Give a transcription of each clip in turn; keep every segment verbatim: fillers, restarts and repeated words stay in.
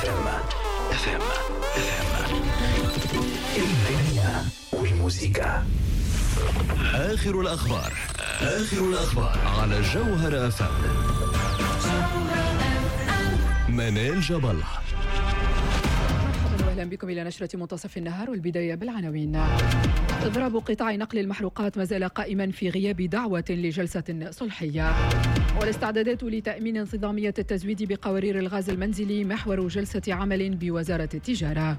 اف ام اف ام اف ام الدنيا والموسيقى. آخر الأخبار آخر الأخبار على جوهر اف ام. منال جبل. أهلا بكم إلى نشرة منتصف النهار، والبداية بالعناوين. إضراب قطاع نقل المحروقات ما زال قائما في غياب دعوة لجلسة صلحية. والاستعدادات لتأمين انتظامية التزويد بقوارير الغاز المنزلي محور جلسة عمل بوزارة التجارة.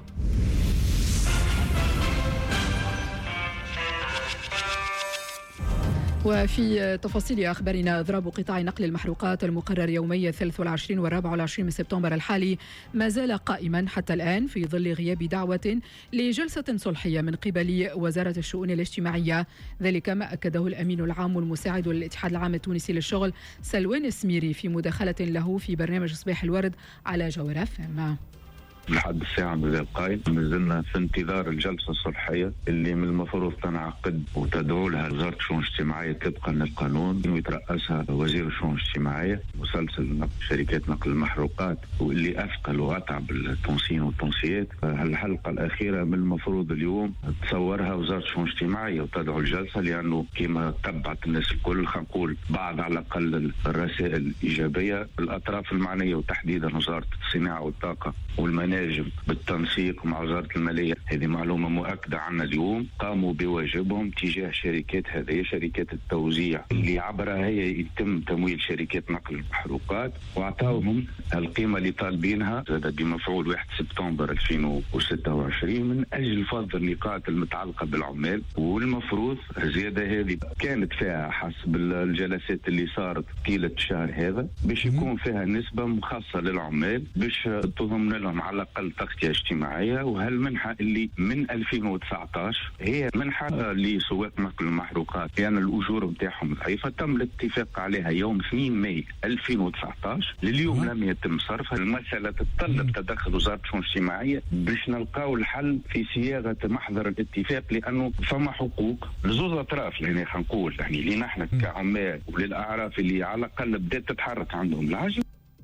وفي تفاصيل أخبارنا، إضراب قطاع نقل المحروقات المقرر يومي الثالث والعشرين والرابع والعشرين من سبتمبر الحالي ما زال قائما حتى الآن في ظل غياب دعوة لجلسة صلحية من قبل وزارة الشؤون الاجتماعية. ذلك ما أكده الأمين العام والمساعد للاتحاد العام التونسي للشغل سلوان السميري في مداخلة له في برنامج صباح الورد على جوهر اف ام. لحد الساعة مازال قايم، مازلنا في انتظار الجلسة الصلحية اللي من المفروض تنعقد وتدعو لها وزارة الشؤون الاجتماعية طبقا للقانون ويترأسها وزير الشؤون الاجتماعية مسلسل نقل شركات نقل المحروقات واللي أثقل وأتعب التونسيين والتونسيات. الحلقة الأخيرة من المفروض اليوم تصورها وزارة الشؤون الاجتماعية وتدعو الجلسة، لأنه كما تبعت الناس الكل خلينا نقول بعض على الأقل الرسائل الإيجابية. الأطراف المعنية وتحديدا وزارة الصناعة والطاقة والمناجم بالتنسيق مع وزارة المالية، هذه معلومة مؤكدة عنا اليوم، قاموا بواجبهم تجاه شركات هذه شركات التوزيع اللي عبرها هي يتم تمويل شركات نقل المحروقات، واعطاوهم القيمة اللي طالبينها زاد بمفعول واحد سبتمبر ألفين وستة وعشرين من أجل فض النقاط المتعلقة بالعمال. والمفروض الزيادة هذه كانت فيها حسب الجلسات اللي صارت طيلة الشهر هذا باش يكون فيها نسبة مخصصة للعمال باش تضمن لهم على الأقل تغطية اجتماعية. وهالمنحة اللي من ألفين وتسعة عشر هي منحة لسواق نقل المحروقات لأن يعني الأجور بتاعهم ضعيفة، تم الاتفاق عليها يوم اثنين ماي ألفين وتسعة عشر، لليوم لم يتم صرفها. المسألة تتطلب تدخل وزارة الشؤون الاجتماعية باش نلقاو الحل في صياغة محضر الاتفاق، لأنه فما حقوق لزوز أطراف، يعني خلينا نقول يعني اللي نحن كعمال وللأعراف اللي على الأقل بدأت تتحرك عندهم العجل.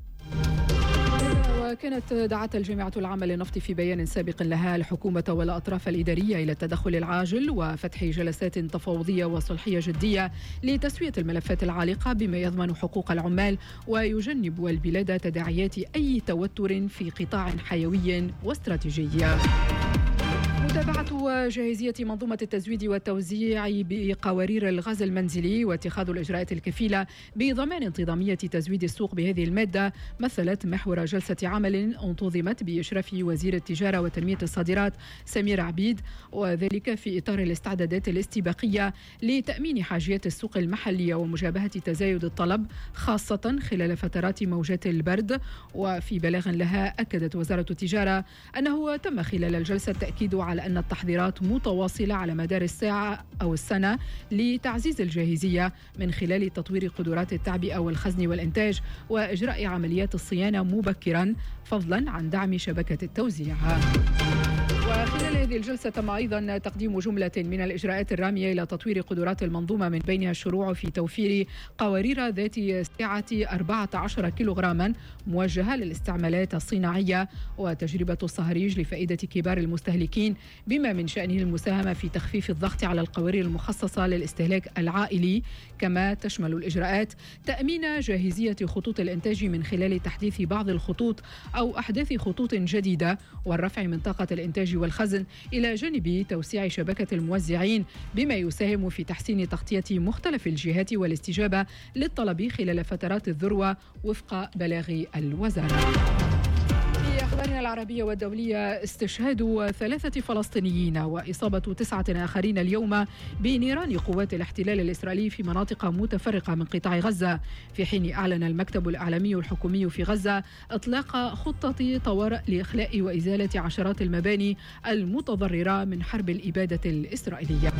وكانت دعت الجامعة العامة للنفط في بيان سابق لها الحكومة والأطراف الإدارية إلى التدخل العاجل وفتح جلسات تفاوضية وصلحية جدية لتسوية الملفات العالقة بما يضمن حقوق العمال ويجنب البلاد تداعيات أي توتر في قطاع حيوي واستراتيجي. متابعة جاهزية منظومة التزويد والتوزيع بقوارير الغاز المنزلي واتخاذ الإجراءات الكفيلة بضمان انتظامية تزويد السوق بهذه المادة مثلت محور جلسة عمل انتظمت بإشراف وزير التجارة وتنمية الصادرات سمير عبيد، وذلك في إطار الاستعدادات الاستباقية لتأمين حاجيات السوق المحلية ومجابهة تزايد الطلب خاصة خلال فترات موجات البرد. وفي بلاغ لها أكدت وزارة التجارة أنه تم خلال الجلسة التأكيد على أن التحضيرات متواصلة على مدار الساعة أو السنة لتعزيز الجاهزية من خلال تطوير قدرات التعبئة والخزن والإنتاج وإجراء عمليات الصيانة مبكرا فضلا عن دعم شبكة التوزيع. وخلال هذه الجلسة تم أيضا تقديم جملة من الإجراءات الرامية إلى تطوير قدرات المنظومة من بينها الشروع في توفير قوارير ذات سعة أربعة عشر كيلوغراما موجهة للاستعمالات الصناعية وتجربة الصهريج لفائدة كبار المستهلكين بما من شأنه المساهمة في تخفيف الضغط على القوارير المخصصة للاستهلاك العائلي. كما تشمل الإجراءات تأمين جاهزية خطوط الإنتاج من خلال تحديث بعض الخطوط أو أحداث خطوط جديدة والرفع من طاقة الإنتاج والخزن إلى جانب توسيع شبكة الموزعين بما يساهم في تحسين تغطية مختلف الجهات والاستجابة للطلب خلال فترات الذروة وفق بلاغ الوزارة. في أخبارنا العربية والدولية، استشهاد ثلاثة فلسطينيين وإصابة تسعة آخرين اليوم بنيران قوات الاحتلال الإسرائيلي في مناطق متفرقة من قطاع غزة، في حين أعلن المكتب الإعلامي الحكومي في غزة إطلاق خطة طوارئ لإخلاء وإزالة عشرات المباني المتضررة من حرب الإبادة الإسرائيلية.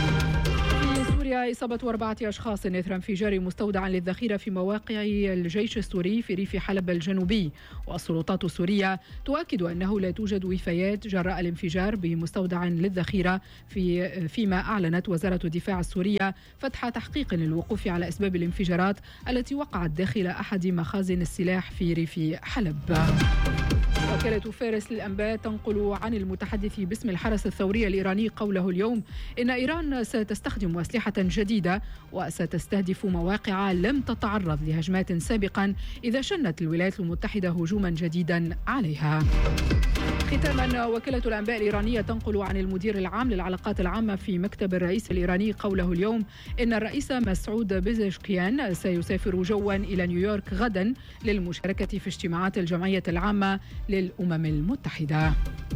إصابة أربعة أشخاص إثر انفجار مستودع للذخيرة في مواقع الجيش السوري في ريف حلب الجنوبي. والسلطات السورية تؤكد أنه لا توجد وفيات جراء الانفجار بمستودع للذخيرة، في فيما أعلنت وزارة الدفاع السورية فتح تحقيق للوقوف على أسباب الانفجارات التي وقعت داخل أحد مخازن السلاح في ريف حلب. وكالة فارس للأنباء تنقل عن المتحدث باسم الحرس الثوري الإيراني قوله اليوم إن إيران ستستخدم أسلحة جديدة وستستهدف مواقع لم تتعرض لهجمات سابقا إذا شنت الولايات المتحدة هجوما جديدا عليها. ختاما، وكالة الأنباء الإيرانية تنقل عن المدير العام للعلاقات العامة في مكتب الرئيس الإيراني قوله اليوم إن الرئيس مسعود بيزشكيان سيسافر جوا إلى نيويورك غدا للمشاركة في اجتماعات الجمعية العامة للأمم المتحدة.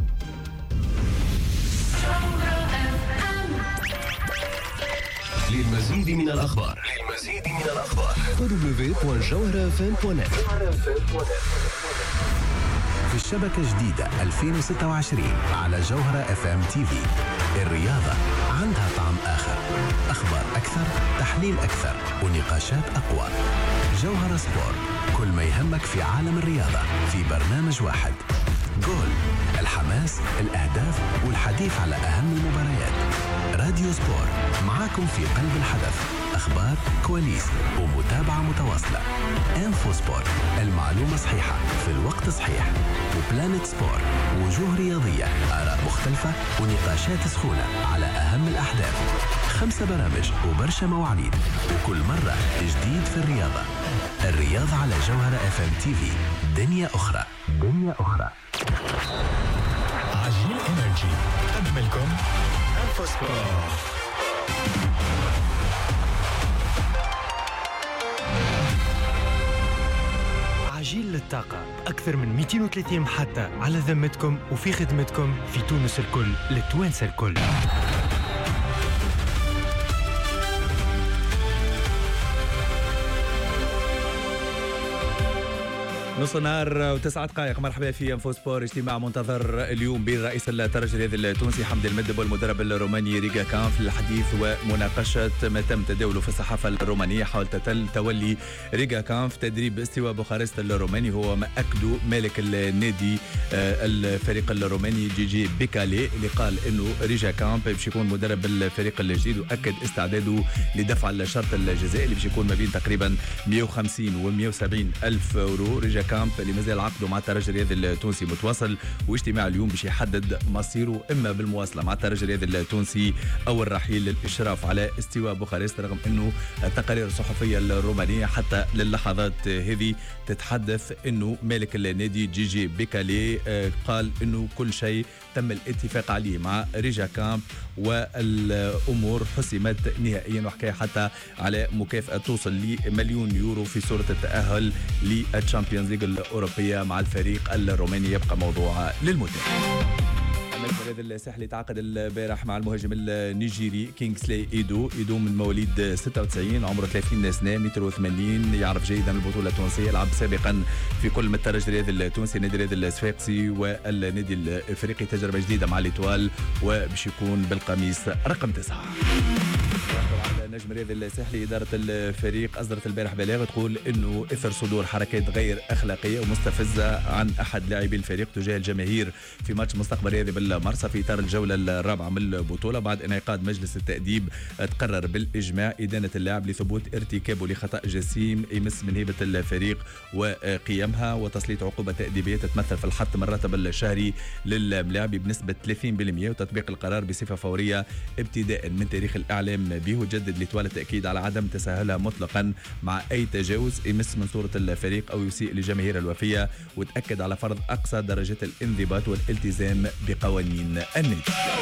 للمزيد من الأخبار للمزيد من الأخبار دبليو دوت جوهرة اف ام دوت نت. في الشبكة جديدة ألفين وستة وعشرين على جوهرة اف ام تي في. الرياضة عندها طعم آخر، أخبار أكثر، تحليل أكثر، ونقاشات أقوى. جوهرة سبورت، كل ما يهمك في عالم الرياضة في برنامج واحد. جول، الحماس، الأهداف والحديث على أهم المباريات. راديو سبورت معاكم في قلب الحدث، أخبار، كواليس ومتابعة متواصلة. انفو سبورت، المعلومة صحيحة في الوقت صحيح. وبلانت سبورت، وجوه رياضية، آراء مختلفة ونقاشات سخونة على أهم الأحداث. خمسة برامج وبرشا مواعيد، وكل مرة جديد في الرياضة. الرياضة على جوهرة اف ام تي في. دنيا أخرى، دنيا أخرى. عجيل إنرجي قدم لكم انفو سبورت. عجيل للطاقة، أكثر من مئتين وثلاثين محطة على ذمتكم وفي خدمتكم في تونس الكل، للتوانسة الكل. نص النهار وتسعة دقائق. مرحبا في انفو سبور. اجتماع منتظر اليوم بين رئيس الترجي الرياضي التونسي حمدي المدب والمدرب الروماني ريغا كانف للحديث ومناقشة ما تم تداوله في الصحافة الرومانية حول تولي ريغا كانف تدريب استواء بوخارست الروماني. هو ما أكدوا مالك النادي الفريق الروماني جي جي بيكالي اللي قال انه ريغا كانف باش يكون مدرب الفريق الجديد، واكد استعداده لدفع الشرط الجزائي اللي باش يكون ما بين تقريبا مئة وخمسين و مئة وسبعين الف اورو. ريغا كامب اللي مازال عقده مع الترجي الرياضي التونسي متواصل، واجتماع اليوم باش يحدد مصيره اما بالمواصله مع الترجي الرياضي التونسي او الرحيل للاشراف على استواء بوخارست، رغم انه التقارير الصحفيه الرومانيه حتى للحظات هذه تتحدث انه مالك النادي جي جي بيكالي قال انه كل شيء تم الاتفاق عليه مع ريجا كامب والامور حسمت نهائيا، وحكايه حتى على مكافاه توصل لمليون يورو في صوره التاهل للتشامبيونز ليج الاوروبيه مع الفريق الروماني. يبقى موضوع للمتابعه. الرياضي الساحلي تعاقد البارح مع المهاجم النيجيري كينغسلي ايدو. ايدو من مواليد ستة وتسعين، عمره ثلاثين سنه، متر وثمانين، يعرف جيدا البطوله التونسيه، لعب سابقا في كل من الترجي الرياضي التونسي، النادي الرياضي الصفاقسي والنادي الافريقي. تجربه جديده مع ليتوال وباش يكون بالقميص رقم تسعة. النجم الرياضي الساحلي إدارة الفريق أصدرت البارح بلاغ تقول إنه إثر صدور حركات غير أخلاقية ومستفزة عن أحد لاعبي الفريق تجاه الجماهير في ماتش مستقبل رياضي بالمرسى في إطار الجولة الرابعة من البطولة، بعد انعقاد مجلس التأديب تقرر بالإجماع إدانة اللاعب لثبوت ارتكابه لخطأ جسيم يمس من هيبة الفريق وقيمها، وتسليط عقوبة تأديبية تتمثل في الحط من الراتب الشهري للاعب بنسبة ثلاثين بالمئة وتطبيق القرار بصفة فورية ابتداء من تاريخ الإعلام به. وجدد ليتوال التأكيد على عدم تساهلها مطلقا مع أي تجاوز يمس من صورة الفريق أو يسيء لجماهير الوفية، وتأكد على فرض أقصى درجة الانضباط والالتزام بقوانين النادي.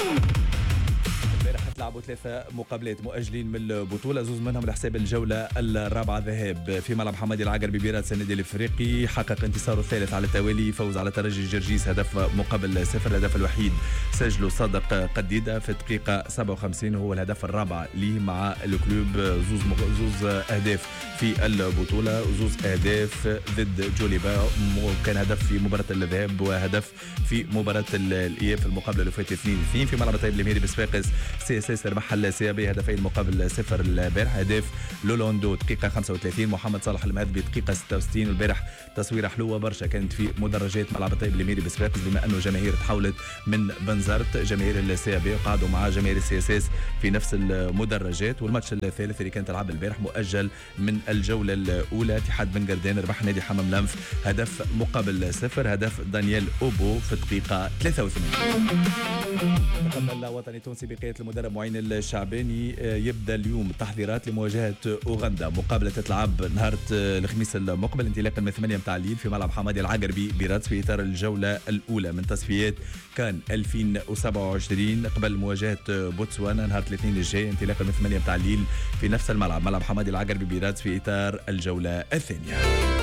لعبوا ثلاثة مقابلات مؤجلين من البطولة، زوز منهم لحساب الجولة الرابعة ذهاب في ملعب حمادي العقربي ببيراتس النادي الافريقي. حقق انتصاره الثالث على التوالي، فوز على ترجي جرجيس هدف مقابل صفر. الهدف الوحيد سجله صادق قديدة في الدقيقة سبعة وخمسين، وهو الهدف الرابع ليه مع الكلوب. زوز مق... زوز أهداف في البطولة وزوز أهداف ضد جوليبا، كان هدف في مباراة الذهاب وهدف في مباراة الإياب في المقابلة اللي فاتت اثنين اثنين في ملعب طيب المهيري بصفاقس. سي اس سي ربح السي بي هدفين مقابل صفر البارح. هدف لولوندو دقيقة خمسة وثلاثين، محمد صالح المهدبي دقيقة ستة وستين. والبارح تصويرة حلوة برشا كانت في مدرجات ملعب الطيب الاميري بصفاقس، بما انه جماهير تحولت من بنزرت جماهير السي بي وقعدوا مع جماهير السي اس اس في نفس المدرجات. والماتش الثالث اللي كان تلعب البارح مؤجل من الجولة الأولى، اتحاد بن قردان ربح نادي حمام لنف هدف مقابل صفر، هدف دانيال أوبو في الدقيقة ثلاثة وثمانين. المنتخب الوطني التونسي بقيادة المدرب معين الشعباني يبدأ اليوم التحضيرات لمواجهة أوغندا. مقابلة تتلعب نهار الخميس المقبل انطلاقا من ثمانية متاع الليل في ملعب حمادي العقربي برادس في إطار الجولة الأولى من تصفيات كان ألفين وسبعة وعشرين قبل مواجهة بوتسوانا نهار الاثنين الجاي انطلاقا من ثمانية متاع الليل في نفس الملعب ملعب حمادي العقربي برادس في إطار الجولة الثانية.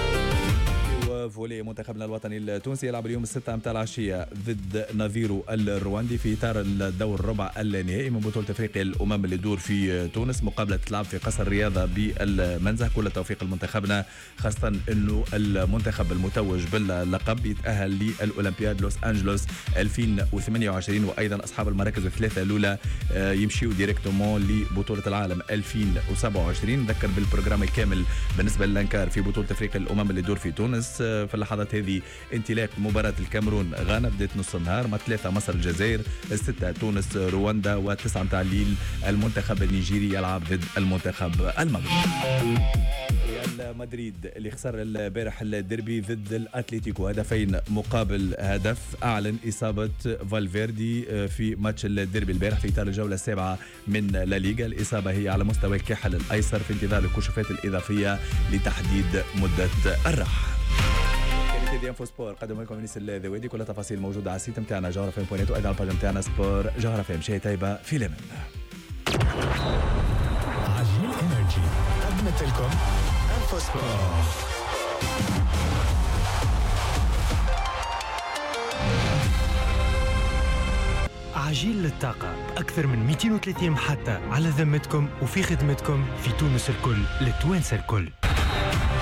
فولي منتخبنا الوطني التونسي يلعب اليوم الستة متاع العشية ضد نظيره الرواندي في إطار الدور الربع النهائي من بطولة أفريقيا الأمم اللي دور في تونس. مقابلة تلعب في قصر الرياضة بالمنزه. كل التوفيق لمنتخبنا، خاصة أنه المنتخب المتوج باللقب يتأهل للأولمبياد لوس أنجلوس ألفين وثمانية وعشرين، وأيضا أصحاب المراكز الثلاثة الأولى يمشيوا ديريكتومون لبطولة العالم ألفين وسبعة وعشرين. نذكر بالبروجرام الكامل بالنسبة للأنكار في بطولة أفريقيا الأمم اللي دور في تونس. في اللحظات هذه انطلاق مباراة الكاميرون غانا بدأت نص النهار مع ثلاثة مصر الجزائر، الستة تونس رواندا، وتسعة متاع الليل المنتخب النيجيري يلعب ضد المنتخب المغربي. ريال مدريد اللي خسر البارح الديربي ضد الاتليتيكو هدفين مقابل هدف. اعلن اصابة فالفيردي في ماتش الديربي البارح في اطار الجولة السابعة من لا ليغا. الاصابة هي على مستوى الكاحل الايسر في انتظار الكشوفات الاضافية لتحديد مدة الراحة. دي انفو سبور قدم لكم انيس الذويدي. كل التفاصيل موجوده على السيت نتاعنا جوهر اف ام بوينت وايضا على الباج نتاعنا سبور جوهر اف ام. شيء طيبه في لمن عجين انرجي قدمت لكم انفو سبور. عجين للطاقة أكثر من مئتين وثلاثين محطة على ذمتكم وفي خدمتكم في تونس الكل للتوانسة الكل.